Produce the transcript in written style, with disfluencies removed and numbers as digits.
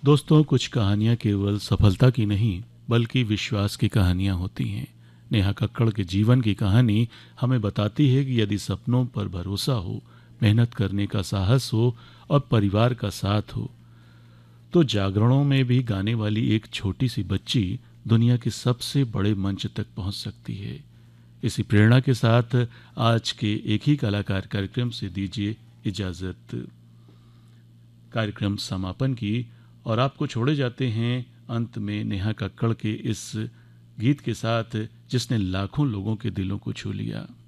दोस्तों, कुछ कहानियाँ केवल सफलता की नहीं बल्कि विश्वास की कहानियाँ होती हैं। नेहा कक्कड़ के जीवन की कहानी हमें बताती है कि यदि सपनों पर भरोसा हो, मेहनत करने का साहस हो और परिवार का साथ हो, तो जागरणों में भी गाने वाली एक छोटी सी बच्ची दुनिया के सबसे बड़े मंच तक पहुंच सकती है। इसी प्रेरणा के साथ आज के एक ही कलाकार कार्यक्रम से दीजिए इजाज़त। कार्यक्रम समापन की और आपको छोड़े जाते हैं अंत में नेहा कक्कड़ के इस गीत के साथ जिसने लाखों लोगों के दिलों को छू लिया।